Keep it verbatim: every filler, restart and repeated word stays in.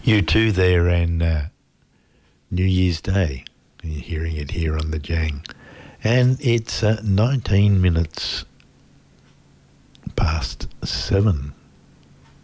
You too there, and uh, New Year's Day. You're hearing it here on the Jang. And it's uh, nineteen minutes past seven.